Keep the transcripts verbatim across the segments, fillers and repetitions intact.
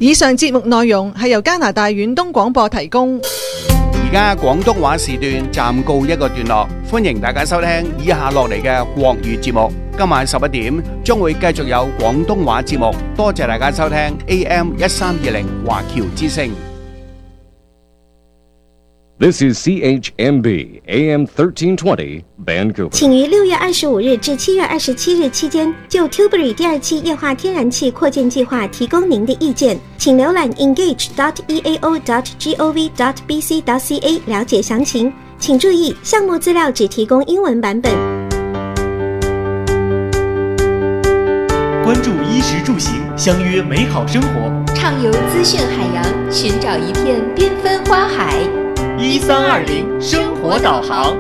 以上節目內容係由加拿大遠東廣播提供。 而家廣東話時段暫告一個段落，歡迎大家收聽以下落嚟嘅國語節目。今晚十一點將會繼續有廣東話節目，多謝大家收聽 A M 一三二零華僑之聲。 This is C H M B A M thirteen twenty Vancouver。 请于六月二十五日至七月二十七日期间，就 Tilbury 第二期液化天然气扩建计划提供您的意见，请浏览 engage dot e a o dot gov dot b c dot c a 了解详情。请注意，项目资料只提供英文版本。 关注衣食住行，相约美好生活， 畅游资讯海洋，寻找一片缤纷花海。 一三二零生活导航。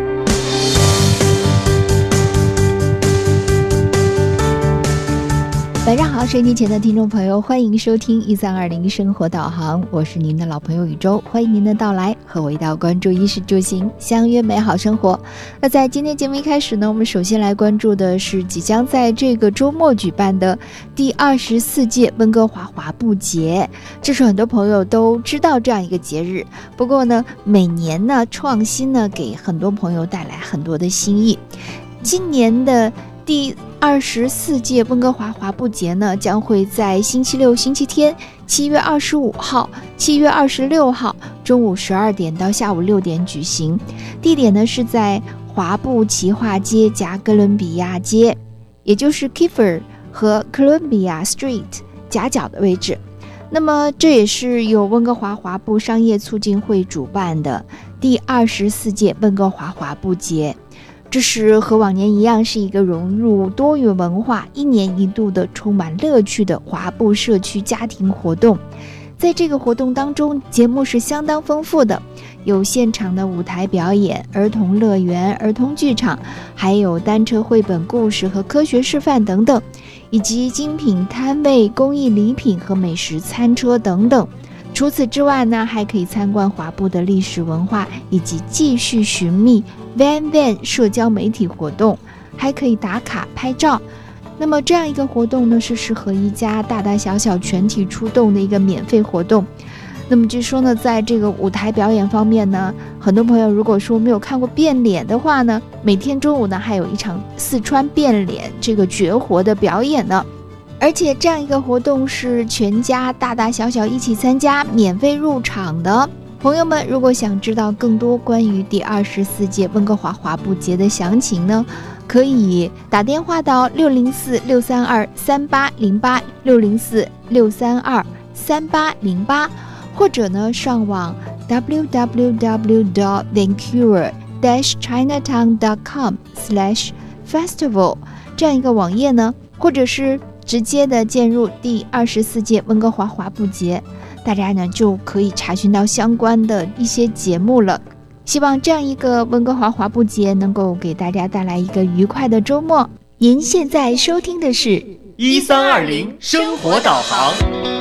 晚上好，收音机前的听众朋友，欢迎收听一三二零生活导航，我是您的老朋友宇宙，欢迎您的到来，和我一道关注衣食住行，相约美好生活。那在今天节目一开始呢，我们首先来关注的是即将在这个周末举办的第二十四届温哥华华埠节。这是很多朋友都知道这样一个节日，不过呢，每年呢创新呢给很多朋友带来很多的新意。今年的第二十四届温哥华华埠节呢，将会在星期六、星期天，七月二十五号、七月二十六号中午十二点到下午六点举行。地点呢是在华埠奇化街加哥伦比亚街，也就是 Kiefer 和 Columbia Street 夹角的位置。那么这也是由温哥华华埠商业促进会主办的第二十四届温哥华华埠节。这是和往年一样，是一个融入多元文化、一年一度的充满乐趣的华埠社区家庭活动。在这个活动当中，节目是相当丰富的，有现场的舞台表演、儿童乐园、儿童剧场，还有单车绘本故事和科学示范等等，以及精品摊位、工艺礼品和美食餐车等等。除此之外呢，还可以参观华埠的历史文化，以及继续寻觅 Van Van 社交媒体活动，还可以打卡拍照。那么这样一个活动呢，是适合一家大大小小全体出动的一个免费活动。那么据说呢，在这个舞台表演方面呢，很多朋友如果说没有看过变脸的话呢，每天中午呢还有一场四川变脸这个绝活的表演呢。而且这样一个活动是全家大大小小一起参加，免费入场的。朋友们如果想知道更多关于第二十四届温哥华华埠节的详情呢，可以打电话到六零四六三二三八零八 六零四六三二三八零八，或者呢上网 w w w dot vancouver dash chinatown dot com slash festival 这样一个网页呢，或者是直接的进入第二十四届温哥华华埠节，大家呢就可以查询到相关的一些节目了。希望这样一个温哥华华埠节能够给大家带来一个愉快的周末。您现在收听的是一三二零生活导航。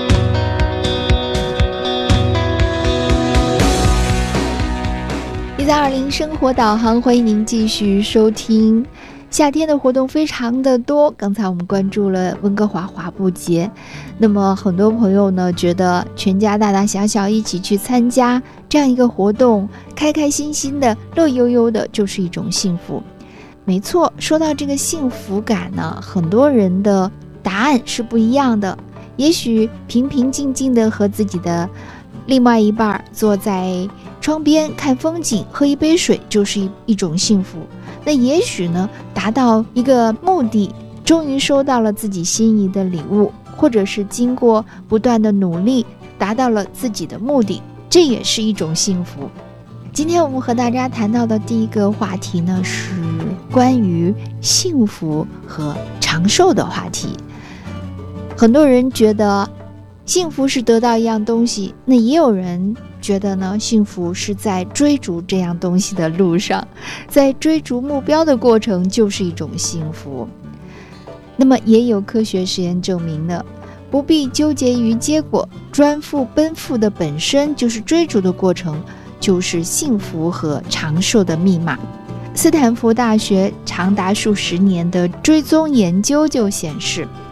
一三二零生活导航，欢迎您继续收听。夏天的活动非常的多，刚才我们关注了温哥华华埠节，那么很多朋友呢觉得全家大大小小一起去参加这样一个活动，开开心心的、乐悠悠的，就是一种幸福。没错，说到这个幸福感呢，很多人的答案是不一样的。也许平平静静的和自己的另外一半坐在窗边看风景，喝一杯水就是一一种幸福。那也许呢，达到一个目的，终于收到了自己心仪的礼物，或者是经过不断的努力达到了自己的目的，这也是一种幸福。今天我们和大家谈到的第一个话题呢，是关于幸福和长寿的话题。很多人觉得幸福是得到一样东西，那也有人觉得呢，幸福是在追逐这样东西的路上，在追逐目标的过程就是一种幸福。那么也有科学实验证明呢，不必纠结于结果，专赴奔赴的本身就是追逐的过程，就是幸福和长寿的密码。斯坦福大学长达数十年的追踪研究就显示，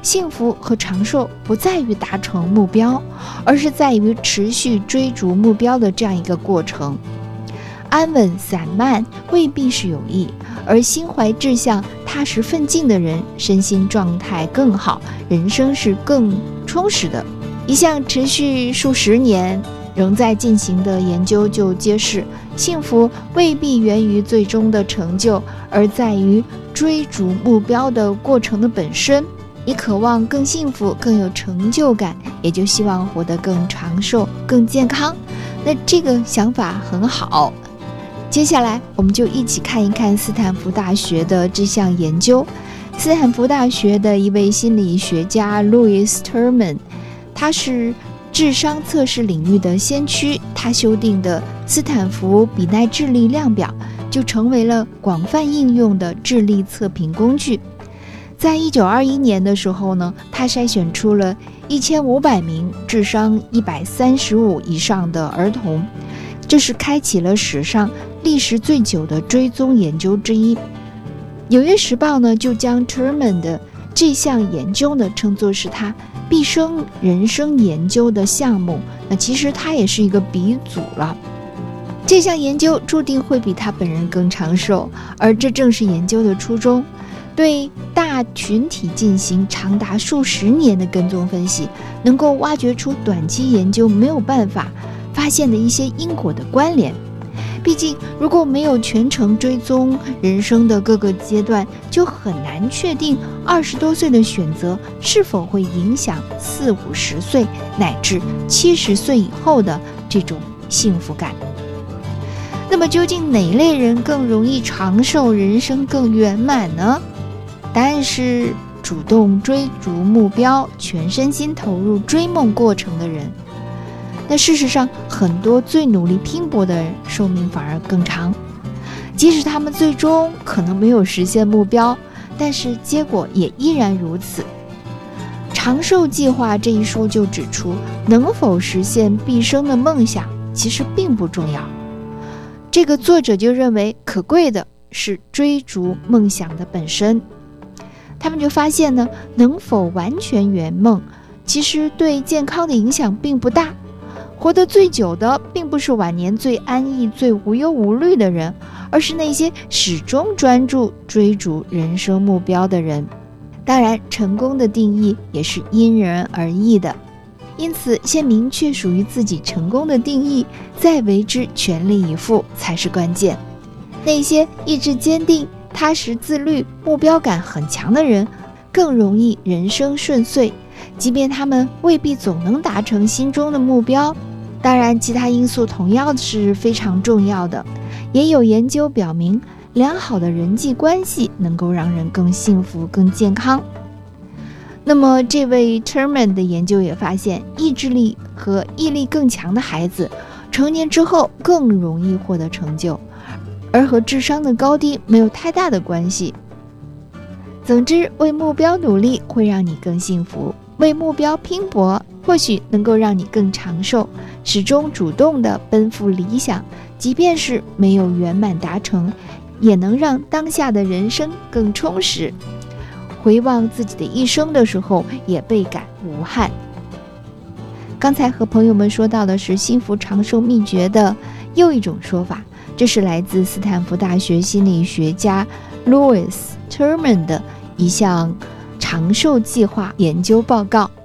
幸福和长寿不在于达成目标，而是在于持续追逐目标的这样一个过程。安稳散漫未必是有益，而心怀志向、踏实奋进的人，身心状态更好，人生是更充实的。一项持续数十年仍在进行的研究就揭示，幸福未必源于最终的成就，而在于追逐目标的过程的本身。你渴望更幸福、更有成就感，也就希望活得更长寿、更健康。那这个想法很好。接下来我们就一起看一看斯坦福大学的这项研究。斯坦福大学的一位心理学家 Louis Terman， 他是智商测试领域的先驱，他修订的斯坦福比奈智力量表就成为了广泛应用的智力测评工具。在一九二一年的时候呢，他筛选出了一千五百名智商一百三十五以上的儿童，这是开启了史上历时最久的追踪研究之一。纽约时报呢就将 Terman 的这项研究呢称作是他毕生人生研究的项目，那其实他也是一个鼻祖了。这项研究注定会比他本人更长寿，而这正是研究的初衷。对大群体进行长达数十年的跟踪分析，能够挖掘出短期研究没有办法发现的一些因果的关联。毕竟如果没有全程追踪人生的各个阶段，就很难确定二十多岁的选择是否会影响四五十岁乃至七十岁以后的这种幸福感。那么究竟哪类人更容易长寿，人生更圆满呢？答案是主动追逐目标、全身心投入追梦过程的人。那事实上，很多最努力拼搏的人寿命反而更长，即使他们最终可能没有实现目标，但是结果也依然如此。长寿计划这一书就指出，能否实现毕生的梦想其实并不重要。这个作者就认为，可贵的是追逐梦想的本身。他们就发现呢，能否完全圆梦，其实对健康的影响并不大。活得最久的并不是晚年最安逸、最无忧无虑的人，而是那些始终专注追逐人生目标的人。当然，成功的定义也是因人而异的，因此先明确属于自己成功的定义，再为之全力以赴才是关键。那些意志坚定、踏实自律、目标感很强的人，更容易人生顺遂，即便他们未必总能达成心中的目标。当然，其他因素同样是非常重要的。也有研究表明，良好的人际关系能够让人更幸福、更健康。那么，这位 Terman 的研究也发现，意志力和毅力更强的孩子，成年之后更容易获得成就，而和智商的高低没有太大的关系。总之，为目标努力会让你更幸福，为目标拼搏或许能够让你更长寿。始终主动地奔赴理想，即便是没有圆满达成，也能让当下的人生更充实。回望自己的一生的时候，也倍感无憾。刚才和朋友们说到的是幸福长寿秘诀的又一种说法，这是来自斯坦福大学心理学家 Louis Terman 的一项长寿计划研究报告。